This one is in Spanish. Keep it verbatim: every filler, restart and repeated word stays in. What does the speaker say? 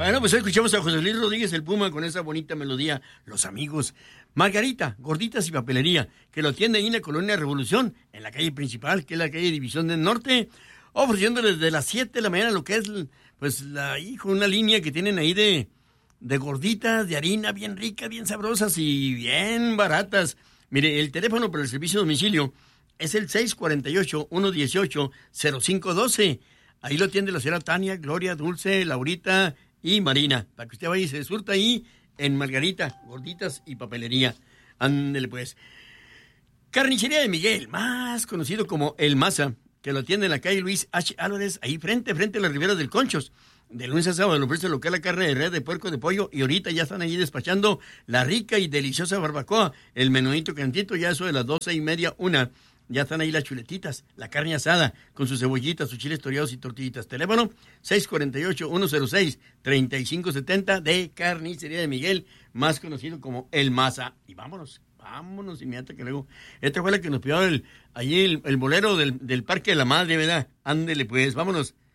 Bueno, pues escuchamos a José Luis Rodríguez el Puma con esa bonita melodía, Los Amigos. Margarita, Gorditas y Papelería, que lo atiende ahí en la Colonia Revolución, en la calle principal, que es la calle División del Norte, ofreciéndoles desde las siete de la mañana lo que es, pues, la hijo, una línea que tienen ahí de, de gorditas, de harina, bien ricas, bien sabrosas y bien baratas. Mire, el teléfono para el servicio de domicilio es el seis cuatro ocho, uno uno ocho, cero cinco uno dos. Ahí lo atiende la señora Tania, Gloria, Dulce, Laurita y Marina, para que usted vaya y se surta ahí en Margarita, Gorditas y Papelería. Ándele pues. Carnicería de Miguel, más conocido como El Maza, que lo atiende en la calle Luis H. Álvarez, ahí frente, frente a la Ribera del Conchos. De lunes a sábado le ofrece local la carne de res, de puerco, de pollo, y ahorita ya están ahí despachando la rica y deliciosa barbacoa, el menudito cantito, ya eso de las doce y media, una. Ya están ahí las chuletitas, la carne asada, con sus cebollitas, sus chiles toreados y tortillitas. Teléfono seis cuatro ocho, uno cero seis, tres cinco siete cero de Carnicería de Miguel, más conocido como El Maza. Y vámonos, vámonos inmediatamente que luego. Esta fue la que nos pidió el, allí el, el bolero del, del Parque de la Madre, ¿verdad? Ándele pues, vámonos.